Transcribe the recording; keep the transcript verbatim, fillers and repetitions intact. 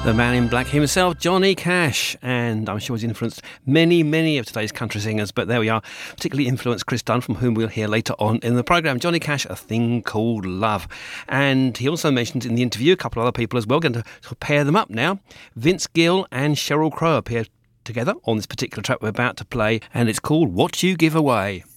The man in black himself, Johnny Cash, and I'm sure he's influenced many, many of today's country singers, but there we are, particularly influenced Chris Dunn, from whom we'll hear later on in the programme. Johnny Cash, A Thing Called Love. And he also mentioned in the interview a couple of other people as well, going to sort of pair them up now. Vince Gill and Sheryl Crow appear together on this particular track we're about to play, and it's called What You Give Away.